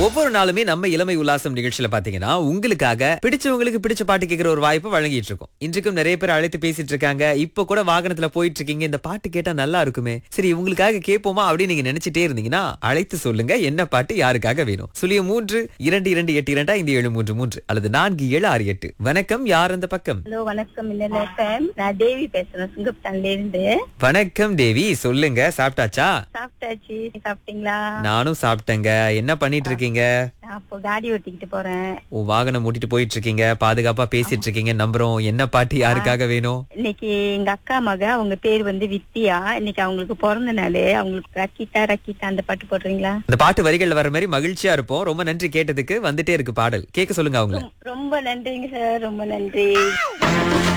ஒவ்வொரு நாளுமே நம்ம இளமை உல்லாசம் நிகழ்ச்சியில பாத்தீங்கன்னா உங்களுக்காக பிடிச்சவங்களுக்கு பிடிச்ச பாட்டு கேட்கிற ஒரு வாய்ப்பு வழங்கிட்டு இருக்கோம். இன்றைக்கும் நிறைய பேர் அழைத்து பேசிட்டு இருக்காங்க. இப்ப கூட வாகனத்துல போயிட்டு இருக்கீங்க, இந்த பாட்டு கேட்டா நல்லா இருக்குமே, சரி உங்களுக்காக கேட்போமா அப்படின்னு நீங்க நினைச்சிட்டே இருந்தீங்கன்னா அழைத்து சொல்லுங்க என்ன பாட்டு யாருக்காக வேணும். 0322825733 அல்லது 4768. வணக்கம், யார் அந்த பக்கம்? ஹலோ, வணக்கம். நான் தேவி பேசுறேன், சிங்கப்பூர்ல இருந்து. வணக்கம் தேவி, சொல்லுங்க, சாப்பிட்டாச்சா? சாப்பிட்டாச்சு, சாப்பிட்டீங்களா? நானும் சாப்பிட்டேங்க. என்ன பண்ணிட்டு இருக்கீங்க? நான் இப்போ காடி ஓட்டிக்கிட்டு போறேன். வாகனம் ஓட்டிட்டு போயிட்டு இருக்கீங்க, பாதுகாப்பா பேசிட்டு இருக்கீங்க நம்புறோம். என்ன பாட்டு யாருக்காக வேணும்? இன்னைக்கு எங்க அக்கா மக, அவங்க பேர் வந்து வித்தியா. இன்னைக்கு அவங்களுக்கு பிறந்த நாள். அவங்களுக்கு ரக்கிட்டா ரக்கிட்டா அந்த பாட்டு போடுறீங்களா? இந்த பாட்டு வரிகள் வர மாதிரி மகிழ்ச்சியா இருப்போம். ரொம்ப நன்றி கேட்டதுக்கு. வந்துட்டே இருக்கு பாடல், கேட்க சொல்லுங்க அவங்க. ரொம்ப நன்றிங்க சார், ரொம்ப நன்றி.